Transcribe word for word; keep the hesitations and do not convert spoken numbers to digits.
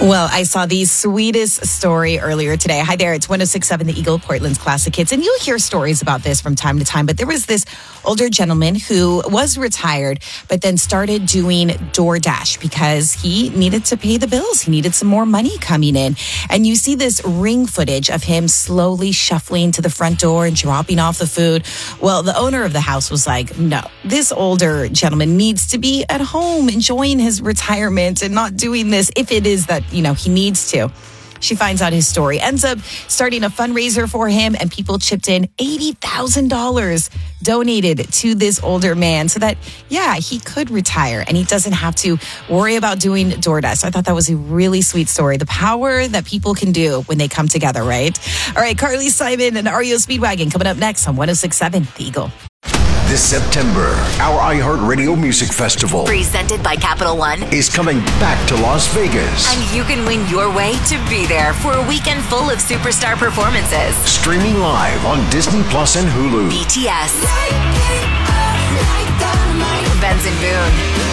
Well, I saw the sweetest story earlier today. Hi there, it's one oh six point seven The Eagle, Portland's classic hits. And you'll hear stories about this from time to time. But there was this older gentleman who was retired, but then started doing DoorDash because he needed to pay the bills. He needed some more money coming in. And you see this ring footage of him slowly shuffling to the front door and dropping off the food. Well, the owner of the house was like, no, this older gentleman needs to be at home enjoying his retirement and not doing this if it is that, you know, he needs to. She finds out his story, ends up starting a fundraiser for him, and people chipped in eighty thousand dollars donated to this older man so that, yeah, he could retire and he doesn't have to worry about doing DoorDash. So I thought that was a really sweet story. The power that people can do when they come together, right? All right, Carly Simon and R E O Speedwagon coming up next on one oh six point seven The Eagle. This September, our iHeartRadio Music Festival, presented by Capital One, is coming back to Las Vegas. And you can win your way to be there for a weekend full of superstar performances. Streaming live on Disney Plus and Hulu. B T S, Benson Boone,